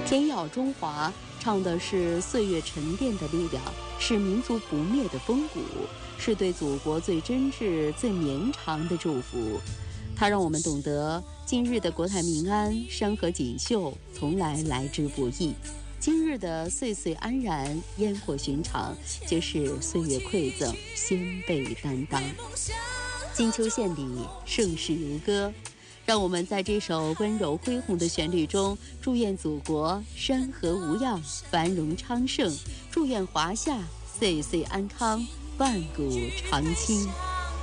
天耀中华唱的是岁月沉淀的力量，是民族不灭的风骨，是对祖国最真挚、最绵长的祝福。它让我们懂得，今日的国泰民安、山河锦绣，从来来之不易；今日的岁岁安然、烟火寻常，皆是岁月馈赠、先辈担当。金秋献礼，盛世如歌。让我们在这首温柔恢宏的旋律中，祝愿祖国山河无恙、繁荣昌盛，祝愿华夏岁岁安康、万古长青。